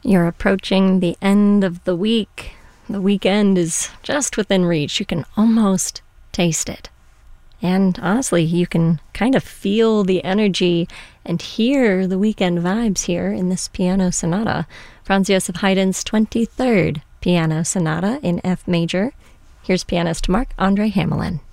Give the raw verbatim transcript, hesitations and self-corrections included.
You're approaching the end of the week. The weekend is just within reach. You can almost taste it. And honestly, you can kind of feel the energy and hear the weekend vibes here in this piano sonata. Franz Joseph Haydn's twenty-third Piano Sonata in F major. Here's pianist Marc-André Hamelin.